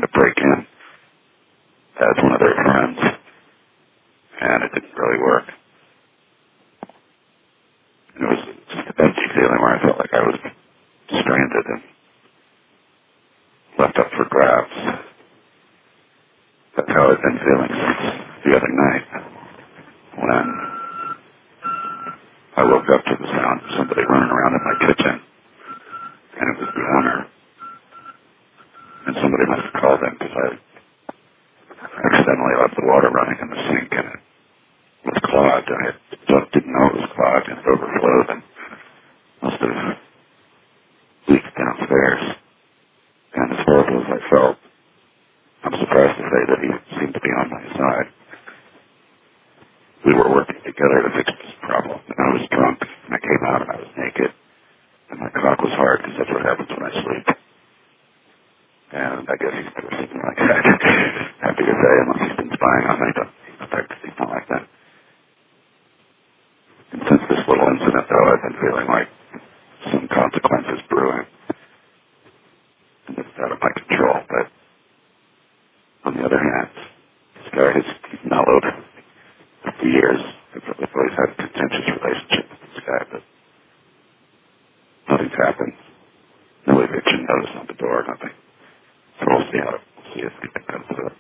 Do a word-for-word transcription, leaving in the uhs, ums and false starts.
trying to break in as one of their friends, and it didn't really work. It was just an empty feeling where I felt like I was stranded and left up for grabs. That's how I've been feeling since the other night, when I woke up to the sound of somebody running around in my kitchen, and it was the owner. And somebody must have called in because I accidentally left the water running in the sink, and it was clogged, and I just didn't know it was clogged, and it overflowed, and must have leaked downstairs. And as horrible as I felt, I'm surprised to say that he seemed to be on my side. We were working together to fix this problem, and I was drunk, and I came out and I was naked, and my cock was hard because that's what happens when I sleep. And I guess he's never something like that. Happy to say, unless he's been spying on me, but expect he's not like that. And since this little incident, though, I've been feeling like some consequences brewing. And it's out of my control, but on the other hand, this guy has he's mellowed for years. I've I've always had a contentious relationship with this guy, but nothing's happened. No eviction notice on the door, nothing. So we'll see how it, we'll see if we can